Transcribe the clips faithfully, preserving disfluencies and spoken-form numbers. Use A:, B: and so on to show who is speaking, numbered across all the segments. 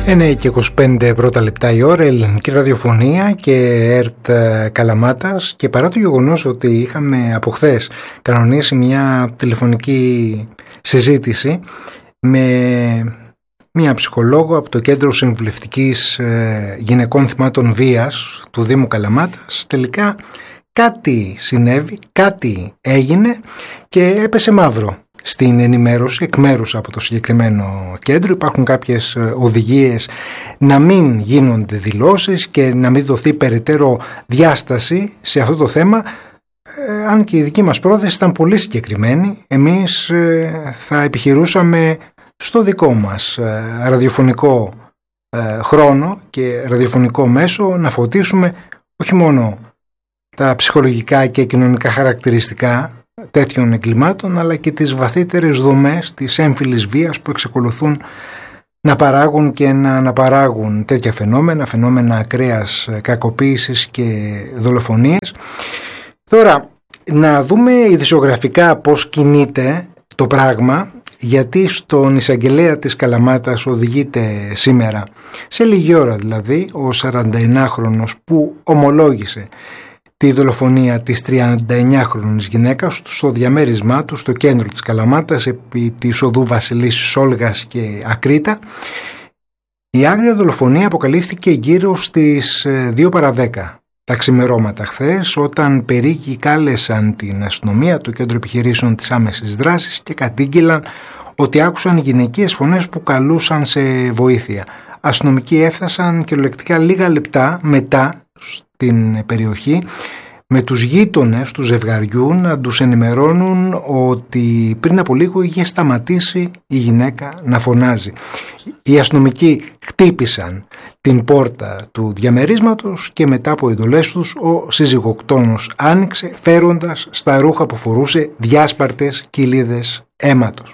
A: Είναι και είκοσι πέντε πρώτα λεπτά η ώρα, ελληνική ραδιοφωνία και ΕΡΤ Καλαμάτας, και παρά το γεγονός ότι είχαμε από χθες κανονίσει μια τηλεφωνική συζήτηση με μια ψυχολόγο από το Κέντρο Συμβουλευτικής Γυναικών Θυμάτων Βίας του Δήμου Καλαμάτας, τελικά κάτι συνέβη, κάτι έγινε και έπεσε μαύρο στην ενημέρωση εκ μέρους από το συγκεκριμένο κέντρο. Υπάρχουν κάποιες οδηγίες να μην γίνονται δηλώσεις και να μην δοθεί περαιτέρω διάσταση σε αυτό το θέμα, ε, αν και η δική μας πρόθεση ήταν πολύ συγκεκριμένη. Εμείς ε, θα επιχειρούσαμε στο δικό μας ε, ραδιοφωνικό ε, χρόνο και ραδιοφωνικό μέσο να φωτίσουμε όχι μόνο τα ψυχολογικά και κοινωνικά χαρακτηριστικά τέτοιων εγκλημάτων, αλλά και τις βαθύτερες δομές της έμφυλης βίας που εξακολουθούν να παράγουν και να αναπαράγουν τέτοια φαινόμενα, φαινόμενα ακραίας κακοποίησης και δολοφονίες. Τώρα, να δούμε ειδησιογραφικά πώς κινείται το πράγμα, γιατί στον εισαγγελέα της Καλαμάτας οδηγείται σήμερα, σε λίγη ώρα δηλαδή, ο σαρανταεννάχρονος που ομολόγησε τη δολοφονία της τριανταεννιάχρονης γυναίκας στο διαμέρισμά του στο κέντρο της Καλαμάτας επί της οδού Βασιλής Όλγας και Ακρίτα. Η άγρια δολοφονία αποκαλύφθηκε γύρω στις δύο παρά δέκα τα ξημερώματα χθες, όταν περίκοι κάλεσαν την αστυνομία, το κέντρο επιχειρήσεων της άμεσης δράσης, και κατήγγειλαν ότι άκουσαν γυναικείες φωνές που καλούσαν σε βοήθεια. Αστυνομικοί έφτασαν κυριολεκτικά λίγα λεπτά μετά στην περιοχή, με τους γείτονες του ζευγαριού να τους ενημερώνουν ότι πριν από λίγο είχε σταματήσει η γυναίκα να φωνάζει. Οι αστυνομικοί χτύπησαν την πόρτα του διαμερίσματος και μετά από εντολές τους ο σύζυγοκτόνος άνοιξε, φέροντας στα ρούχα που φορούσε διάσπαρτες κοιλίδες αίματος.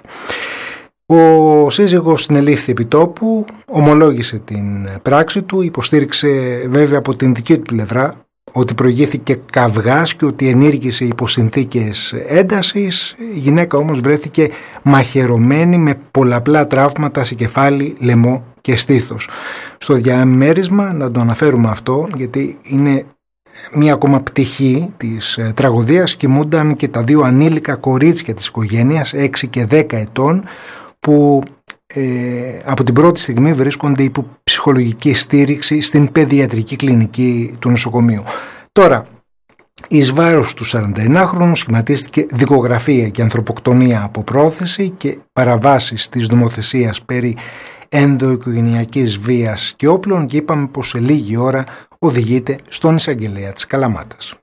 A: Ο σύζυγος συνελήφθη επί τόπου, ομολόγησε την πράξη του, υποστήριξε βέβαια από την δική του πλευρά ότι προηγήθηκε καυγάς και ότι ενήργησε υπό συνθήκες έντασης. Η γυναίκα όμως βρέθηκε μαχαιρωμένη με πολλαπλά τραύματα σε κεφάλι, λαιμό και στήθος. Στο διαμέρισμα, να το αναφέρουμε αυτό γιατί είναι μία ακόμα πτυχή της τραγωδίας, κοιμούνταν και τα δύο ανήλικα κορίτσια της οικογένειας, έξι και δέκα ετών, που ε, από την πρώτη στιγμή βρίσκονται υπό ψυχολογική στήριξη στην παιδιατρική κλινική του νοσοκομείου. Τώρα, εις βάρος του σαρανταεννάχρονου σχηματίστηκε δικογραφία και ανθρωποκτονία από πρόθεση και παραβάσεις της νομοθεσίας περί ενδοοικογενειακής βίας και όπλων, και είπαμε πως σε λίγη ώρα οδηγείται στον εισαγγελέα της Καλαμάτας.